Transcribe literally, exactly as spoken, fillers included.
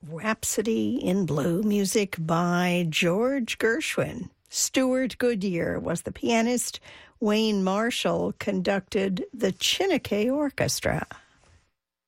Rhapsody in Blue, music by George Gershwin. Stuart Goodyear was the pianist. Wayne Marshall conducted the Chineke Orchestra.